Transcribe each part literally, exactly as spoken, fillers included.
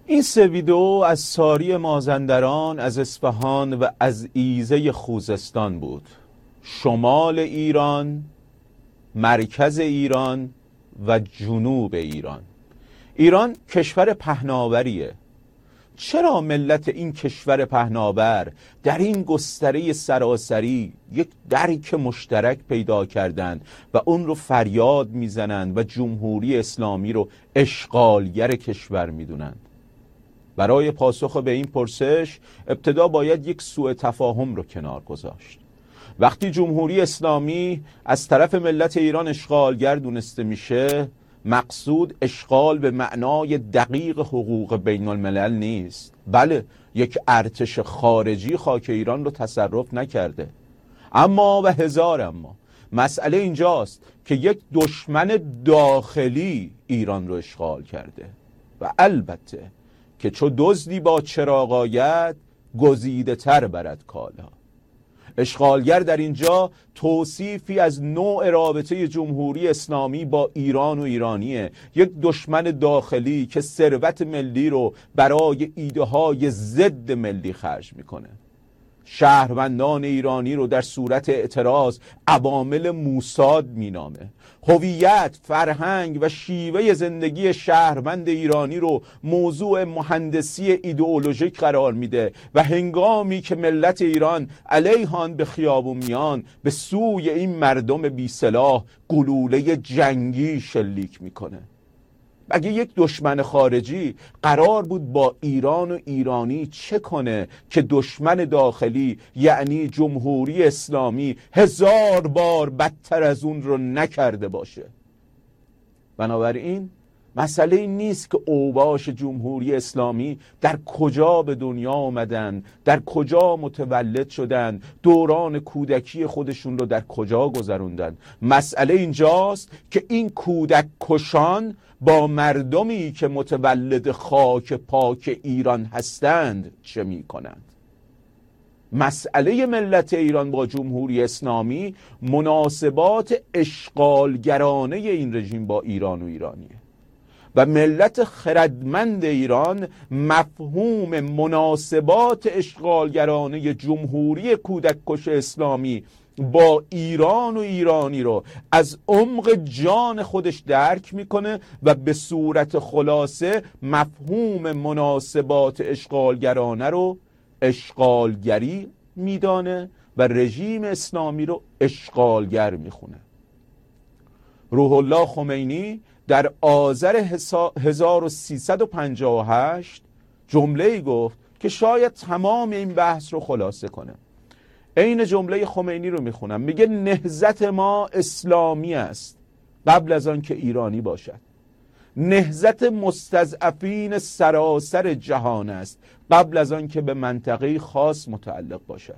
این سه ویدئو از ساری مازندران، از اصفهان و از ایزه خوزستان بود. شمال ایران، مرکز ایران و جنوب ایران. ایران کشور پهناوریه. چرا ملت این کشور پهناور در این گستره سراسری یک درک مشترک پیدا کردند و اون رو فریاد میزنند و جمهوری اسلامی رو اشغالگر کشور میدونند؟ برای پاسخ به این پرسش ابتدا باید یک سوء تفاهم رو کنار گذاشت. وقتی جمهوری اسلامی از طرف ملت ایران اشغالگر دونسته میشه، مقصود اشغال به معنای دقیق حقوق بین الملل نیست. بله، یک ارتش خارجی خاک ایران رو تصرف نکرده، اما و هزار اما مسئله اینجاست که یک دشمن داخلی ایران رو اشغال کرده و البته که چو دزدی با چراغ آید گزیده تر برد کالا. اشغالگر در اینجا توصیفی از نوع رابطه جمهوری اسلامی با ایران و ایرانیه. یک دشمن داخلی که ثروت ملی رو برای ایده های ضد ملی خرج میکنه. شهروندان ایرانی رو در صورت اعتراض عوامل موساد مینامه. هویت، فرهنگ و شیوه زندگی شهروند ایرانی رو موضوع مهندسی ایدئولوژیک قرار میده و هنگامی که ملت ایران علیهان به خیابون میان، به سوی این مردم بی سلاح گلوله جنگی شلیک میکنه. اگه یک دشمن خارجی قرار بود با ایران و ایرانی چه کنه که دشمن داخلی یعنی جمهوری اسلامی هزار بار بدتر از اون رو نکرده باشه؟ بنابراین مسئله این نیست که اوباش جمهوری اسلامی در کجا به دنیا آمدن، در کجا متولد شدن، دوران کودکی خودشون رو در کجا گذروندن. مسئله اینجاست که این کودک کشان با مردمی که متولد خاک پاک ایران هستند چه می کنند؟ مسئله ملت ایران با جمهوری اسلامی مناسبات اشغالگرانه این رژیم با ایران و ایرانیه و ملت خردمند ایران مفهوم مناسبات اشغالگرانه جمهوری کودک کش اسلامی با ایران و ایرانی رو از عمق جان خودش درک میکنه و به صورت خلاصه مفهوم مناسبات اشغالگرانه رو اشغالگری میدانه و رژیم اسلامی رو اشغالگر میخونه. روح الله خمینی در آذر هزار و سیصد و پنجاه و هشت جمله‌ای گفت که شاید تمام این بحث رو خلاصه کنه. این جمله خمینی رو میخونم. میگه نهضت ما اسلامی است قبل از آن که ایرانی باشد. نهضت مستضعفین سراسر جهان است قبل از آن که به منطقه خاص متعلق باشد.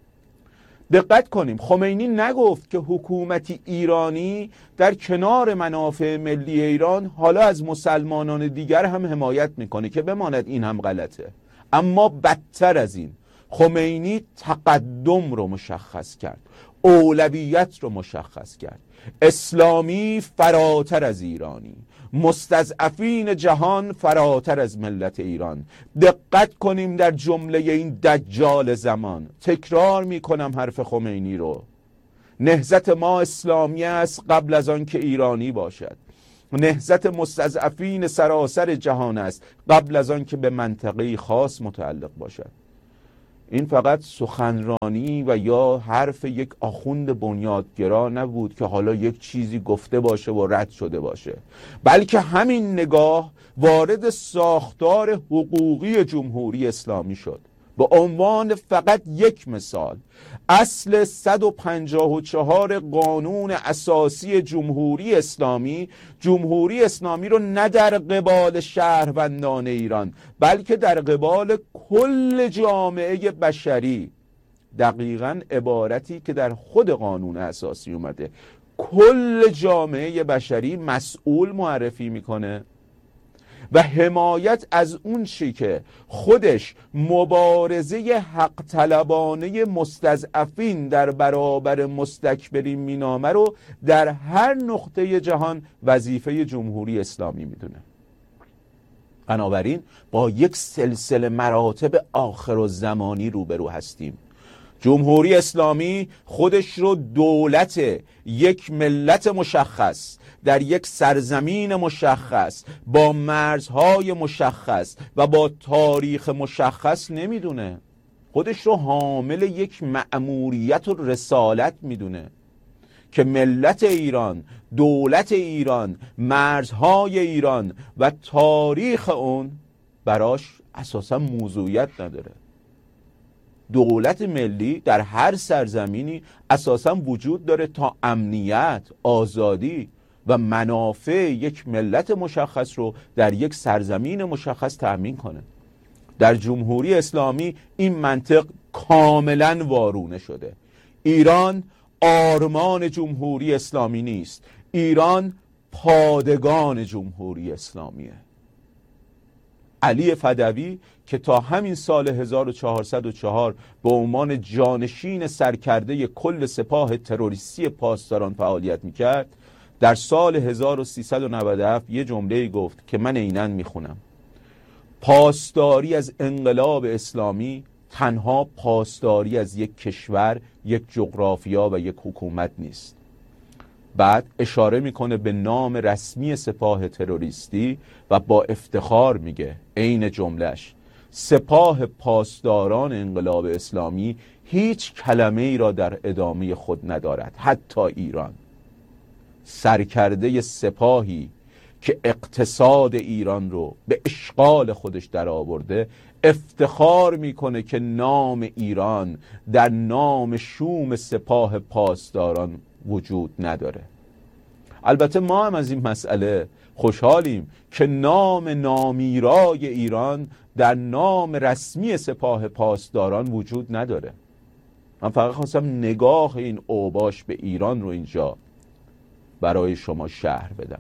دقت کنیم، خمینی نگفت که حکومتی ایرانی در کنار منافع ملی ایران حالا از مسلمانان دیگر هم حمایت میکنه که بماند این هم غلطه. اما بدتر از این، خمینی تقدم رو مشخص کرد، اولویت رو مشخص کرد. اسلامی فراتر از ایرانی، مستضعفین جهان فراتر از ملت ایران. دقت کنیم در جمله این دجال زمان. تکرار میکنم حرف خمینی رو. نهضت ما اسلامی است قبل از آن که ایرانی باشد. نهضت مستضعفین سراسر جهان است قبل از آن که به منطقه خاص متعلق باشد. این فقط سخنرانی و یا حرف یک آخوند بنیادگرا نبود که حالا یک چیزی گفته باشه و رد شده باشه، بلکه همین نگاه وارد ساختار حقوقی جمهوری اسلامی شد. به عنوان فقط یک مثال، اصل صد و پنجاه و چهار قانون اساسی جمهوری اسلامی، جمهوری اسلامی رو نه در قبال شهروندان ایران بلکه در قبال کل جامعه بشری، دقیقاً عبارتی که در خود قانون اساسی اومده، کل جامعه بشری مسئول معرفی میکنه و حمایت از اون چی که خودش مبارزه حق طلبانه مستضعفین در برابر مستکبرین مینامه رو در هر نقطه جهان وظیفه جمهوری اسلامی میدونه. بنابراین با یک سلسله مراتب آخرالزمانی روبرو هستیم. جمهوری اسلامی خودش رو دولت یک ملت مشخص در یک سرزمین مشخص با مرزهای مشخص و با تاریخ مشخص نمیدونه. خودش رو حامل یک مأموریت و رسالت میدونه که ملت ایران، دولت ایران، مرزهای ایران و تاریخ اون براش اساسا موضوعیت نداره. دولت ملی در هر سرزمینی اساسا وجود داره تا امنیت، آزادی و منافع یک ملت مشخص رو در یک سرزمین مشخص تأمین کنه. در جمهوری اسلامی این منطق کاملا وارونه شده. ایران آرمان جمهوری اسلامی نیست، ایران پادگان جمهوری اسلامیه. علی فدوی که تا همین سال هزار و چهارصد و چهار به عنوان جانشین سرکرده کل سپاه تروریستی پاسداران فعالیت میکرد، در سال هزار و سیصد و نود و هفت یه جمله گفت که من عیناً میخونم: پاسداری از انقلاب اسلامی تنها پاسداری از یک کشور، یک جغرافیا و یک حکومت نیست. بعد اشاره میکنه به نام رسمی سپاه تروریستی و با افتخار میگه عین جملهش: سپاه پاسداران انقلاب اسلامی هیچ کلمه ای را در ادامه خود ندارد، حتی ایران. سرکرده سپاهی که اقتصاد ایران رو به اشغال خودش در آورده افتخار میکنه که نام ایران در نام شوم سپاه پاسداران وجود نداره. البته ما هم از این مسئله خوشحالیم که نام نامیرای ایران در نام رسمی سپاه پاسداران وجود نداره. من فقط خواستم نگاه این اوباش به ایران رو اینجا برای شما شرح بدم،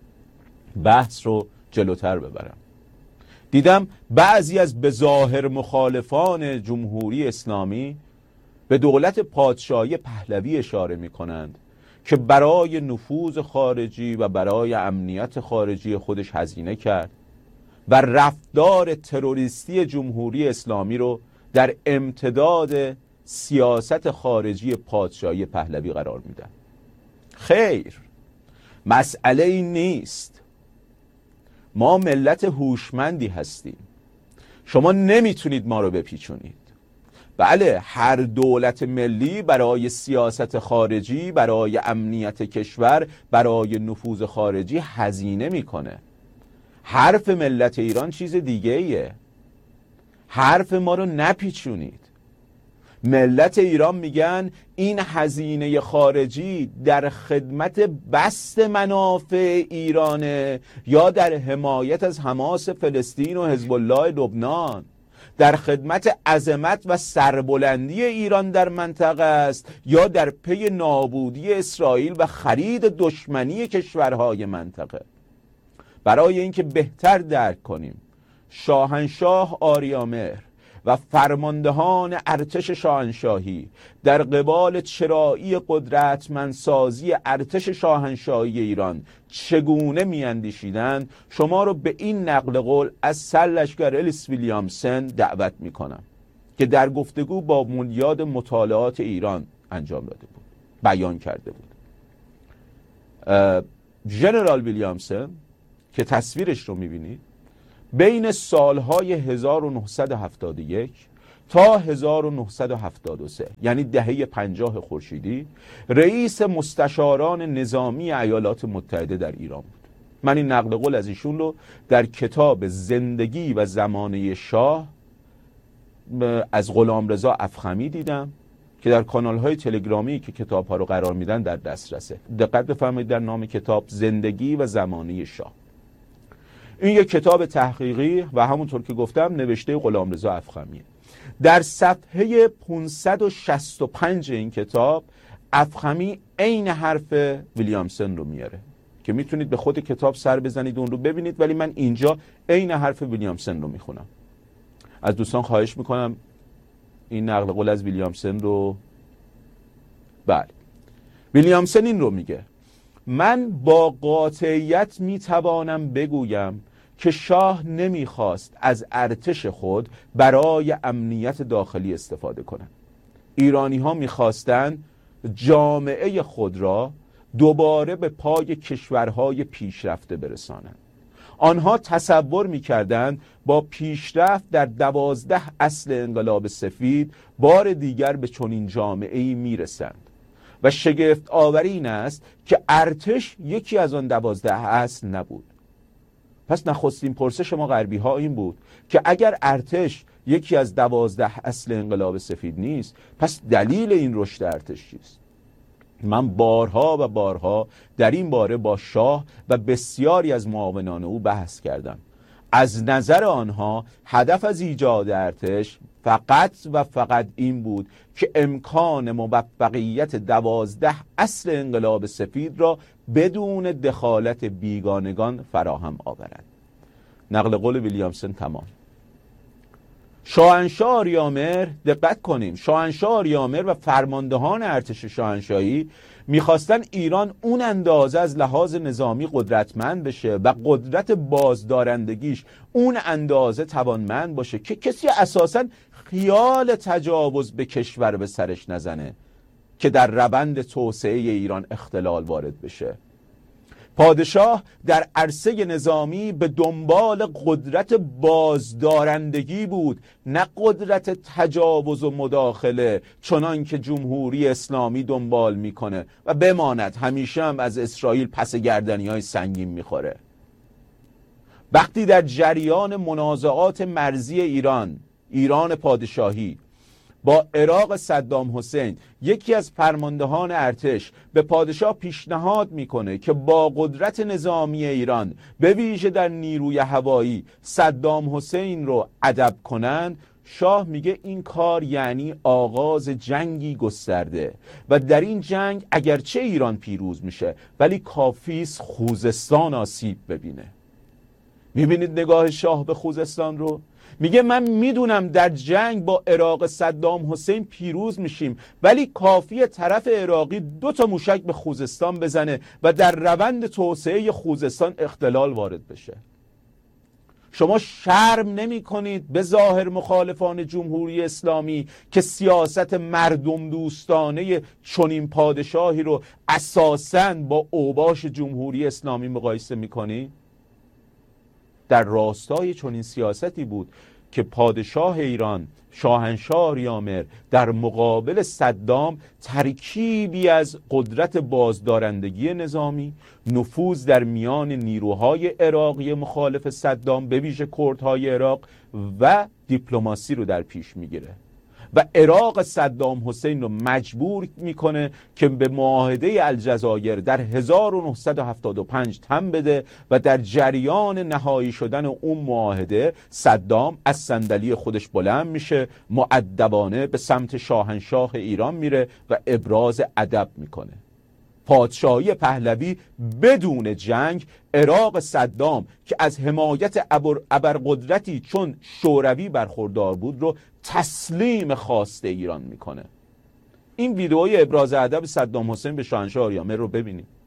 بحث رو جلوتر ببرم. دیدم بعضی از بظاهر مخالفان جمهوری اسلامی به دولت پادشاهی پهلوی اشاره می کنند که برای نفوذ خارجی و برای امنیت خارجی خودش هزینه کرد و رفتار تروریستی جمهوری اسلامی رو در امتداد سیاست خارجی پادشاهی پهلوی قرار میدن. خیر، مسئله این نیست. ما ملت هوشمندی هستیم. شما نمیتونید ما رو بپیچونید. بله، هر دولت ملی برای سیاست خارجی، برای امنیت کشور، برای نفوذ خارجی هزینه میکنه. حرف ملت ایران چیز دیگه ایه. حرف ما رو نپیچونید. ملت ایران میگن این هزینه خارجی در خدمت بسط منافع ایرانه یا در حمایت از حماس فلسطین و حزب الله لبنان، در خدمت عظمت و سربلندی ایران در منطقه است یا در پی نابودی اسرائیل و خرید دشمنی کشورهای منطقه. برای اینکه بهتر درک کنیم شاهنشاه آریامهر و فرماندهان ارتش شاهنشاهی در قبال چرایی قدرتمندسازی ارتش شاهنشاهی ایران چگونه میاندیشیدند، شما رو به این نقل قول از سرلشکر الیس ویلیامسن دعوت میکنم که در گفتگو با بنیاد مطالعات ایران انجام داده بود، بیان کرده بود. ژنرال ویلیامسن که تصویرش رو میبینید بین سالهای هزار و نهصد و هفتاد و یک تا هزار و نهصد و هفتاد و سه، یعنی دهه پنجاه خورشیدی، رئیس مستشاران نظامی ایالات متحده در ایران بود. من این نقل قول از ایشون رو در کتاب زندگی و زمانه شاه از غلامرضا افخمی دیدم که در کانال‌های تلگرامی که کتاب‌ها رو قرار میدن در دسترسه. دقت بفرمایید، در نام کتاب زندگی و زمانه شاه. این یک کتاب تحقیقی و همونطور که گفتم نوشته غلامرضا افخمیه. در صفحه پانصد و شصت و پنج این کتاب افخمی عین حرف ویلیامسن رو میاره که میتونید به خود کتاب سر بزنید اون رو ببینید، ولی من اینجا عین حرف ویلیامسن رو میخونم. از دوستان خواهش میکنم این نقل قول از ویلیامسن رو. بله، ویلیامسن این رو میگه: من با قاطعیت میتوانم بگویم که شاه نمیخواست از ارتش خود برای امنیت داخلی استفاده کنند. ایرانی ها میخواستند جامعه خود را دوباره به پای کشورهای پیشرفته برسانند. آنها تصور میکردند با پیشرفت در دوازده اصل انقلاب سفید بار دیگر به چنین جامعه‌ای میرسند و شگفت آور این است که ارتش یکی از آن دوازده اصل نبود. پس نخستین پرسش ما غربی ها این بود که اگر ارتش یکی از دوازده اصل انقلاب سفید نیست، پس دلیل این رشد ارتش چیست؟ من بارها و بارها در این باره با شاه و بسیاری از معاونان او بحث کردم. از نظر آنها هدف از ایجاد ارتش فقط و فقط این بود که امکان موفقیت دوازده اصل انقلاب سفید را بدون دخالت بیگانگان فراهم آورد. نقل قول ویلیامسون تمام. شاهنشاه آریامر، دقت کنیم، شاهنشاه آریامر و فرماندهان ارتش شاهنشاهی میخواستن ایران اون اندازه از لحاظ نظامی قدرتمند بشه و قدرت بازدارندگیش اون اندازه توانمند باشه که کسی اساساً خیال تجاوز به کشور به سرش نزنه که در روند توسعه ایران اختلال وارد بشه. پادشاه در عرصه نظامی به دنبال قدرت بازدارندگی بود، نه قدرت تجاوز و مداخله، چنان که جمهوری اسلامی دنبال میکنه و بماند همیشه هم از اسرائیل پس گردنی های سنگین میخوره. وقتی در جریان منازعات مرزی ایران ایران پادشاهی با عراق صدام حسین یکی از فرماندهان ارتش به پادشاه پیشنهاد میکنه که با قدرت نظامی ایران به ویژه در نیروی هوایی صدام حسین رو ادب کنند، شاه میگه این کار یعنی آغاز جنگی گسترده و در این جنگ اگرچه ایران پیروز میشه ولی کافیست خوزستان آسیب ببینه. میبینید نگاه شاه به خوزستان رو؟ میگه من میدونم در جنگ با عراق صدام حسین پیروز میشیم ولی کافیه طرف عراقی دو تا موشک به خوزستان بزنه و در روند توسعه خوزستان اختلال وارد بشه. شما شرم نمی کنید به ظاهر مخالفان جمهوری اسلامی که سیاست مردم دوستانه چنین پادشاهی رو اساساً با اوباش جمهوری اسلامی مقایسه میکنید؟ در راستای چنین سیاستی بود که پادشاه ایران شاهنشاه آریامر در مقابل صدام ترکیبی از قدرت بازدارندگی نظامی، نفوذ در میان نیروهای عراقی مخالف صدام به ویژه کردهای عراق و دیپلماسی رو در پیش میگیره و عراق صدام حسین رو مجبور میکنه که به معاهده الجزایر در هزار و نهصد و هفتاد و پنج تن بده و در جریان نهایی شدن اون معاهده صدام از صندلی خودش بلند میشه، مؤدبانه به سمت شاهنشاه ایران میره و ابراز ادب میکنه. پادشاهی پهلوی بدون جنگ عراق صدام که از حمایت ابرقدرتی چون شوروی برخوردار بود رو تسلیم خواسته ایران میکنه. این ویدئوی ابراز ادب صدام حسین به شاهنشاه آریامر رو ببینید.